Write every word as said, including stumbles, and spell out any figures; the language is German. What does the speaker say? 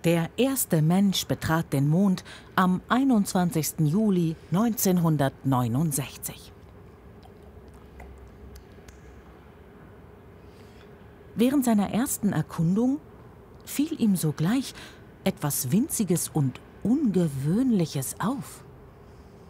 Der erste Mensch betrat den Mond am einundzwanzigsten Juli neunzehnhundertneunundsechzig. Während seiner ersten Erkundung fiel ihm sogleich etwas Winziges und Ungewöhnliches auf.